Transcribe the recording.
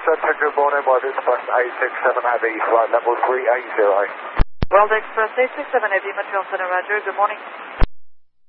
Centre, good morning. World Express 867 Heavy, flight level 380. World Express 867 Heavy, Montreal Center, Roger. Good morning.